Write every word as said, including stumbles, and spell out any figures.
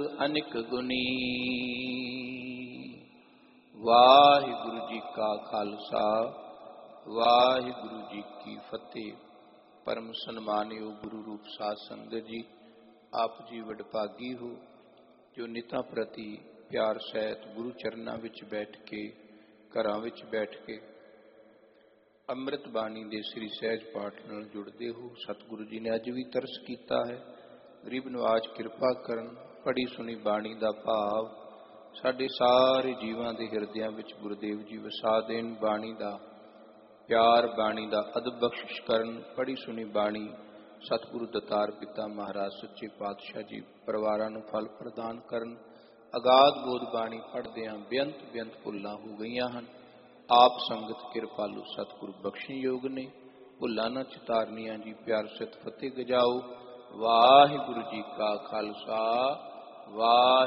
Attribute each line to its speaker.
Speaker 1: ਅਨਿਕ ਗੁਣੀ। ਵਾਹਿਗੁਰੂ ਜੀ ਕਾ ਖਾਲਸਾ, ਵਾਹਿਗੁਰੂ ਜੀ ਕੀ ਫਤਿਹ। ਪਰਮ ਸਨਮਾਨਯੋਗ ਗੁਰੂ ਰੂਪ ਸਾਧ ਸੰਗਤ ਜੀ, ਆਪ ਜੀ ਵਡਭਾਗੀ ਹੋ ਜੋ ਨਿਤਾਂ ਪ੍ਰਤੀ ਪਿਆਰ ਸਹਿਤ ਗੁਰੂ ਚਰਨਾਂ ਵਿੱਚ ਬੈਠ ਕੇ, ਘਰਾਂ ਵਿੱਚ ਬੈਠ ਕੇ ਅੰਮ੍ਰਿਤ ਬਾਣੀ ਦੇ ਸ੍ਰੀ ਸਹਿਜ ਪਾਠ ਨਾਲ ਜੁੜਦੇ ਹੋ। ਸਤਿਗੁਰੂ ਜੀ ਨੇ ਅੱਜ ਵੀ ਤਰਸ ਕੀਤਾ ਹੈ, ਗਰੀਬ ਨਵਾਜ ਕਿਰਪਾ ਕਰਨ, ਪੜ੍ਹੀ ਸੁਣੀ ਬਾਣੀ ਦਾ ਭਾਵ ਸਾਡੇ ਸਾਰੇ ਜੀਵਾਂ ਦੇ ਹਿਰਦਿਆਂ ਵਿੱਚ ਗੁਰਦੇਵ ਜੀ ਵਸਾ ਦੇਣ। ਬਾਣੀ ਦਾ ਪਿਆਰ, ਬਾਣੀ ਦਾ ਅਦਬ ਬਖਸ਼ਿਸ਼ ਕਰਨ। ਪੜ੍ਹੀ ਸੁਣੀ ਬਾਣੀ ਸਤਿਗੁਰੂ ਦਤਾਰ ਪਿਤਾ ਮਹਾਰਾਜ ਸੱਚੇ ਪਾਤਸ਼ਾਹ ਜੀ ਪਰਿਵਾਰਾਂ ਨੂੰ ਫਲ ਪ੍ਰਦਾਨ ਕਰਨ। ਅਗਾਧ ਬੋਧ ਬਾਣੀ ਪੜ੍ਹਦਿਆਂ ਬੇਅੰਤ ਬੇਅੰਤ ਭੁੱਲਾਂ ਹੋ ਗਈਆਂ ਹਨ। ਆਪ ਸੰਗਤ ਕਿਰਪਾਲੂ ਸਤਿਗੁਰੂ ਬਖਸ਼ਣ ਯੋਗ ਨੇ, ਭੁੱਲਾਂ ਨਾ ਚਿਤਾਰਨੀਆਂ ਜੀ। ਪਿਆਰ ਸਤ ਫਤਿਹ ਗਜਾਓ। ਵਾਹਿਗੁਰੂ ਜੀ ਕਾ ਖਾਲਸਾ, ਵਾਹਿਗੁਰੂ